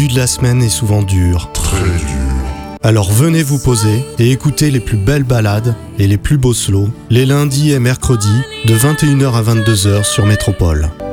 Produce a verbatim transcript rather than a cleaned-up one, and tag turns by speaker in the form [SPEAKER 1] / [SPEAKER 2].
[SPEAKER 1] de la semaine est souvent dur.
[SPEAKER 2] Très dur.
[SPEAKER 1] Alors venez vous poser et écoutez les plus belles ballades et les plus beaux slows les lundis et mercredis de vingt et une heures à vingt-deux heures sur Métropole.